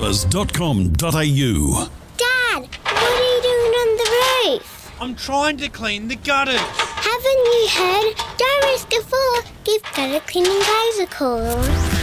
Developers.com.au. Dad, what are you doing on the roof? I'm trying to clean the gutters. Haven't you heard? Don't risk a fall. Give gutter cleaning guys a call.